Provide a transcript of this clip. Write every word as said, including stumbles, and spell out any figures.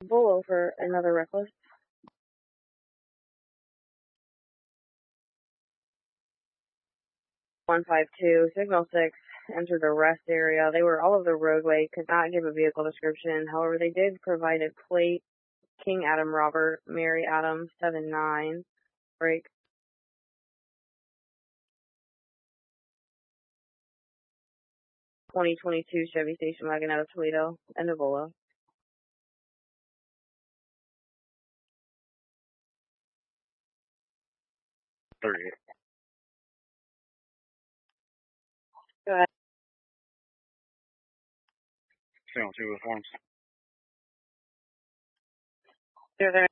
Bolo for another reckless. one five two, signal six, entered a rest area. They were all over the roadway, could not give a vehicle description. However, they did provide a plate, King Adam Robert, Mary Adam, seven nine, break. twenty twenty-two Chevy station wagon out of Toledo, and Bolo. thirty-eight. Go ahead. Channel two with forms. They're there.